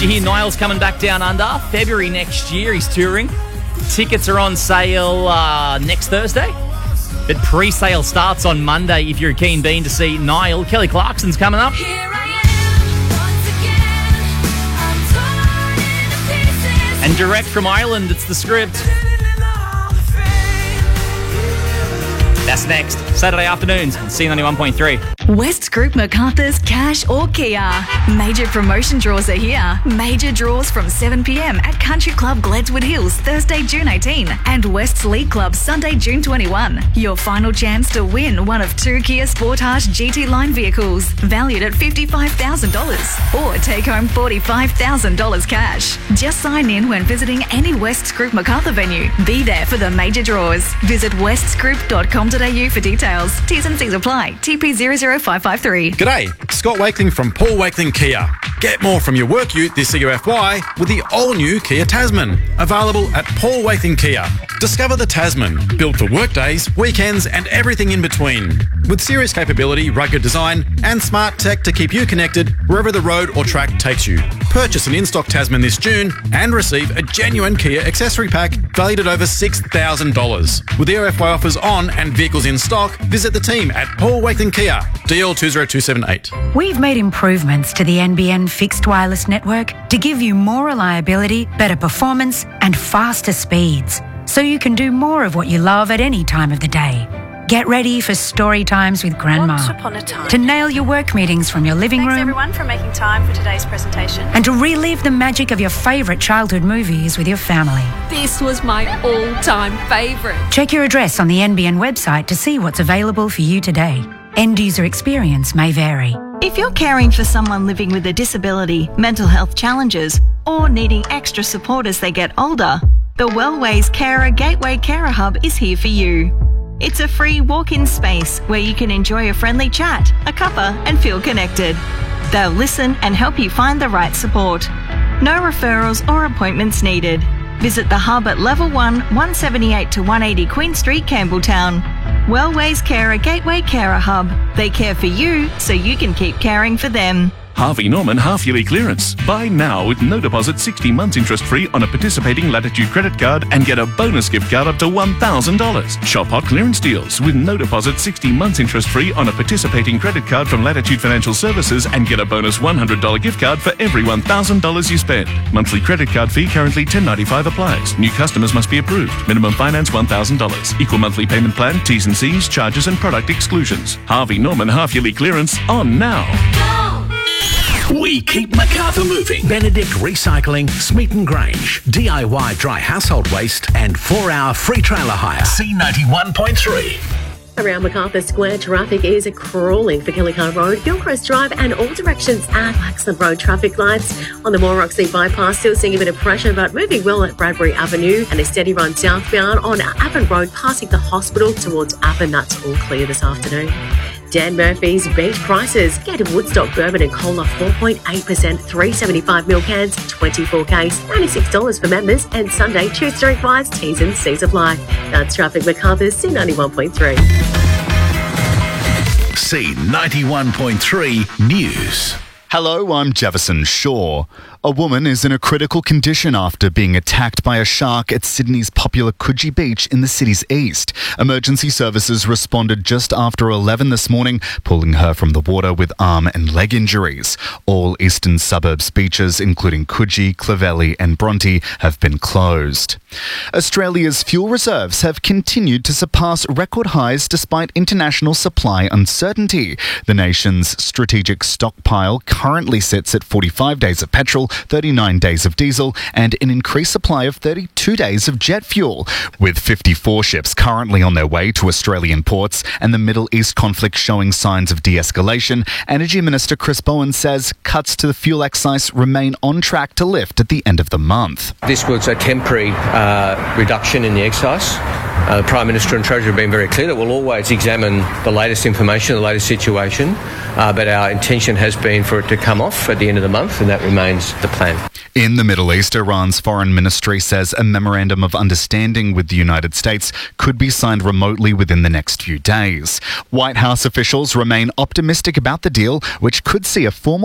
You hear Niall's coming back down under. February next year, he's touring. Tickets are on sale next Thursday. But pre-sale starts on Monday if you're a keen bean to see Niall. Kelly Clarkson's coming up. And direct from Ireland, it's The Script. That's next, Saturday afternoons on C91.3. West Group MacArthur's Cash or Kia. Major promotion draws are here. Major draws from 7 p.m. at Country Club Gledswood Hills, Thursday, June 18, and West's League Club, Sunday, June 21. Your final chance to win one of 2 Kia Sportage GT line vehicles, valued at $55,000, or take home $45,000 cash. Just sign in when visiting any West Group MacArthur venue. Be there for the major draws. Visit westgroup.com.au for details. T's and C's apply. TP 00553. G'day, Scott Wakeling from Paul Wakeling Kia. Get more from your work ute this CUFY with the all-new Kia Tasman. Available at Paul Wakeling Kia. Discover the Tasman, built for workdays, weekends and everything in between. With serious capability, rugged design and smart tech to keep you connected wherever the road or track takes you. Purchase an in-stock Tasman this June and receive a genuine Kia accessory pack valued at over $6,000. With EOFY offers on and vehicles in stock, visit the team at Paul Wakeling Kia, DL 20278. We've made improvements to the NBN fixed wireless network to give you more reliability, better performance and faster speeds, so you can do more of what you love at any time of the day. Get ready for story times with Grandma. Once upon a time. To nail your work meetings from your living Thanks room. everyone for making time for today's presentation. And to relive the magic of your favourite childhood movies with your family. This was my all-time favourite. Check your address on the NBN website to see what's available for you today. End user experience may vary. If you're caring for someone living with a disability, mental health challenges, or needing extra support as they get older, the Wellways Carer Gateway Carer Hub is here for you. It's a free walk-in space where you can enjoy a friendly chat, a cuppa and feel connected. They'll listen and help you find the right support. No referrals or appointments needed. Visit the hub at Level 1, 178 to 180 Queen Street, Campbelltown. Wellways Carer Gateway Carer Hub. They care for you so you can keep caring for them. Harvey Norman half-yearly clearance. Buy now with no deposit, 60 months interest-free on a participating Latitude credit card and get a bonus gift card up to $1,000. Shop hot clearance deals with no deposit, 60 months interest-free on a participating credit card from Latitude Financial Services and get a bonus $100 gift card for every $1,000 you spend. Monthly credit card fee currently $10.95 applies. New customers must be approved. Minimum finance $1,000. Equal monthly payment plan, T's and C's, charges and product exclusions. Harvey Norman half-yearly clearance on now. We keep MacArthur moving. Benedict Recycling, Smeaton Grange, DIY dry household waste and 4-hour free trailer hire. C91.3. Around MacArthur Square, traffic is crawling for Killycar Road, Gilchrist Drive and all directions at Laxland Road traffic lights. On the Mooroxy bypass, still seeing a bit of pressure but moving well at Bradbury Avenue, and a steady run southbound on Appin Road passing the hospital towards Appin. That's all clear this afternoon. Dan Murphy's beach prices. Get a Woodstock bourbon and cola 4.8%, 375ml cans, 24Ks, $96 for members, and Sunday Tuesday flies, T's and C's apply. That's traffic MacArthur's C91.3. C91.3 News. Hello, I'm Jefferson Shaw. A woman is in a critical condition after being attacked by a shark at Sydney's popular Coogee Beach in the city's east. Emergency services responded just after 11 this morning, pulling her from the water with arm and leg injuries. All eastern suburbs beaches, including Coogee, Clovelly and Bronte, have been closed. Australia's fuel reserves have continued to surpass record highs despite international supply uncertainty. The nation's strategic stockpile currently sits at 45 days of petrol, 39 days of diesel and an increased supply of 32 days of jet fuel. With 54 ships currently on their way to Australian ports and the Middle East conflict showing signs of de-escalation, Energy Minister Chris Bowen says cuts to the fuel excise remain on track to lift at the end of the month. This was a temporary reduction in the excise. The Prime Minister and Treasurer have been very clear that we'll always examine the latest information, the latest situation, but our intention has been for it to come off at the end of the month, and that remains the plan. In the Middle East, Iran's foreign ministry says a memorandum of understanding with the United States could be signed remotely within the next few days. White House officials remain optimistic about the deal, which could see a formal